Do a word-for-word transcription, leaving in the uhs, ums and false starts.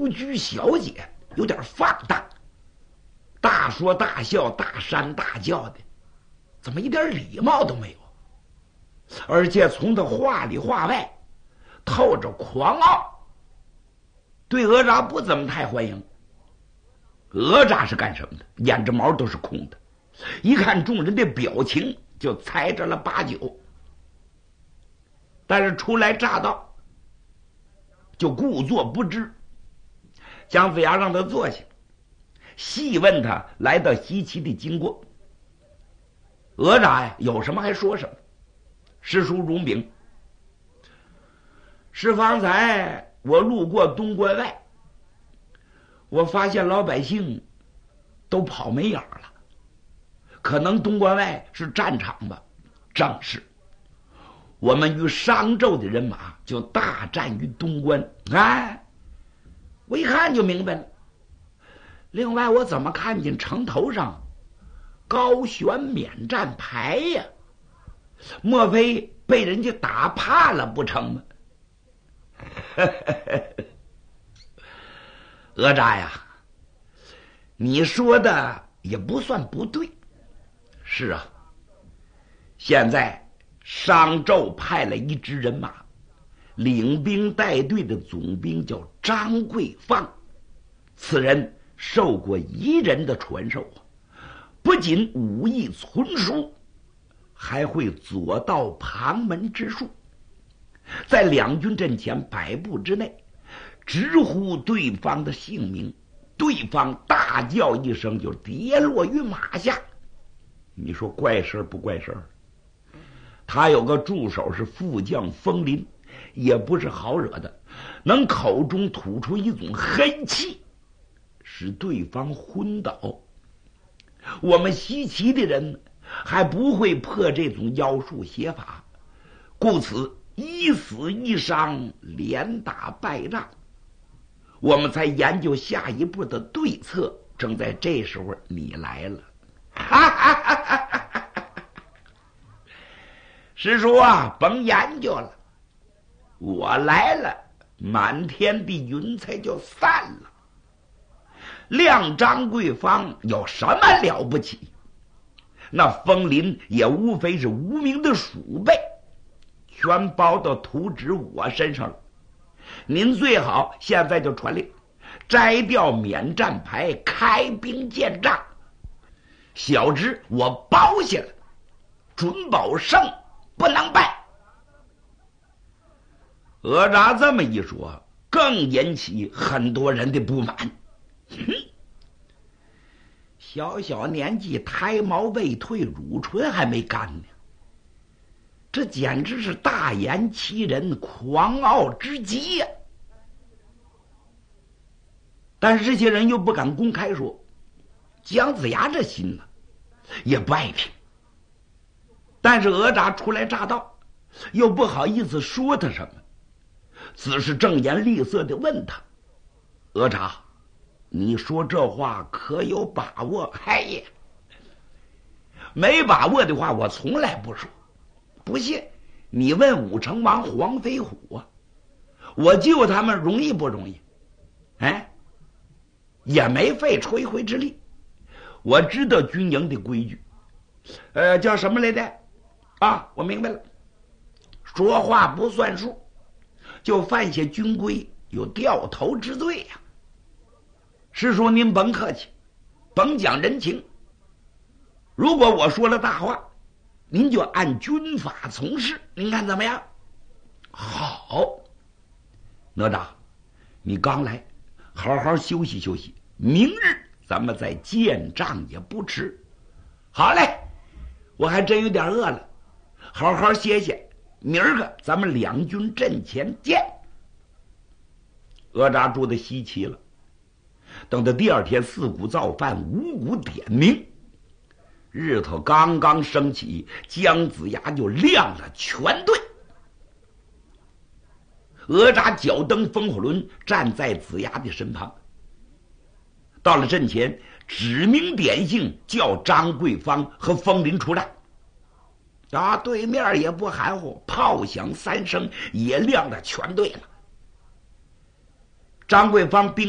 拘小节，有点放荡，大说大笑，大煽大叫的，怎么一点礼貌都没有？而且从他话里话外透着狂傲，对哪吒不怎么太欢迎。哪吒是干什么的？眼着毛都是空的，一看众人的表情就猜着了八九。但是初来乍到，就故作不知。姜子牙让他坐下，细问他来到西岐的经过。哪吒呀，有什么还说什么。师叔容禀，是方才我路过东关外，我发现老百姓都跑没影了，可能东关外是战场吧？正是，我们与商纣的人马就大战于东关。哎，我一看就明白了。另外，我怎么看见城头上高悬免战牌呀？莫非被人家打怕了不成吗？哪吒呀，你说的也不算不对。是啊，现在商纣派了一支人马，领兵带队的总兵叫张桂芳，此人受过夷人的传授，不仅武艺纯熟，还会左道旁门之术，在两军阵前百步之内直呼对方的姓名，对方大叫一声就跌落于马下。你说怪事不怪事？他有个助手是副将风林，也不是好惹的，能口中吐出一种黑气，使对方昏倒。我们西岐的人还不会破这种妖术邪法，故此一死一伤，连打败仗。我们才研究下一步的对策，正在这时候你来了。师叔啊，甭研究了，我来了，满天的云彩就散了。亮张桂芳有什么了不起？那风林也无非是无名的鼠辈，全包到图纸我身上了。您最好现在就传令，摘掉免战牌，开兵见仗。小侄我包下了，准保胜不能败。哪吒这么一说，更引起很多人的不满。小小年纪，胎毛未退，乳唇还没干呢，这简直是大言欺人，狂傲之极呀！但是这些人又不敢公开说，姜子牙这心呢，也不爱听。但是哪吒初来乍到，又不好意思说他什么，只是正言厉色地问他：哪吒，你说这话可有把握？哎呀，没把握的话我从来不说。不信你问武成王黄飞虎啊，我救他们容易不容易？哎，也没费吹灰之力。我知道军营的规矩，呃，叫什么来着？啊，我明白了，说话不算数，就犯下军规，有掉头之罪呀、啊。师叔您甭客气，甭讲人情。如果我说了大话，您就按军法从事，您看怎么样？好，哪吒，你刚来，好好休息休息，明日咱们再见仗也不迟。好嘞，我还真有点饿了，好好歇歇，明儿个咱们两军阵前见。哪吒住在西岐了，等到第二天四鼓造饭，五鼓点名，日头刚刚升起，姜子牙就亮了全队。哪吒脚蹬风火轮，站在子牙的身旁。到了阵前，指名点姓叫张桂芳和风林出战。啊，对面也不含糊，炮响三声，也亮了全队了。张桂芳兵